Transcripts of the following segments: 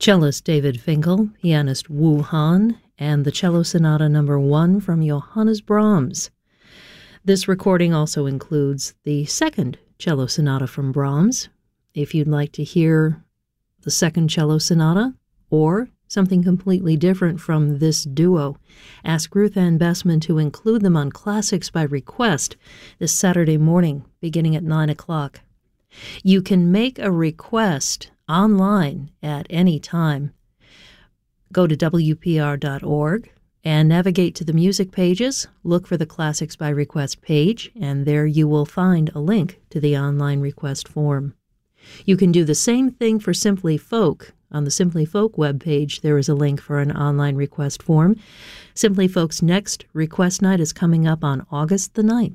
Cellist David Finkel, pianist Wu Han, and the Cello Sonata No. 1 from Johannes Brahms. This recording also includes the second cello sonata from Brahms. If you'd like to hear the second cello sonata or something completely different from this duo, ask Ruth Ann Bessman to include them on Classics by Request this Saturday morning, beginning at 9 o'clock. You can make a request online at any time. Go to WPR.org and navigate to the music pages, look for the Classics by Request page, and there you will find a link to the online request form. You can do the same thing for Simply Folk. On the Simply Folk webpage, there is a link for an online request form. Simply Folk's next request night is coming up on August the 9th.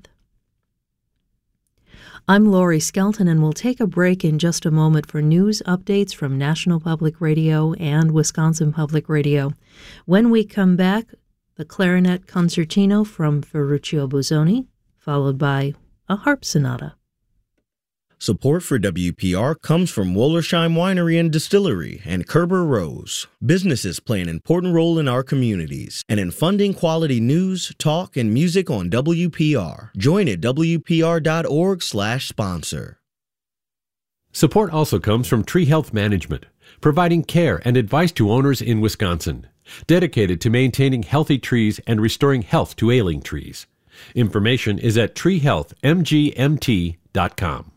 I'm Laurie Skelton, and we'll take a break in just a moment for news updates from National Public Radio and Wisconsin Public Radio. When we come back, the clarinet concertino from Ferruccio Busoni, followed by a harp sonata. Support for WPR comes from Wollersheim Winery and Distillery and Kerber Rose. Businesses play an important role in our communities and in funding quality news, talk, and music on WPR. Join at WPR.org/sponsor. Support also comes from Tree Health Management, providing care and advice to owners in Wisconsin, dedicated to maintaining healthy trees and restoring health to ailing trees. Information is at treehealthmgmt.com.